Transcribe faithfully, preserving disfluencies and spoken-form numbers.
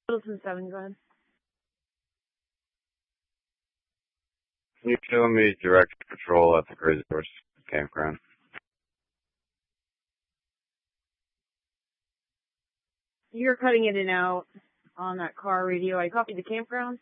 Littleton seven, go ahead. Can you show me direct patrol at the Crazy Horse campground? You're cutting in and out on that car radio. I copied the campground.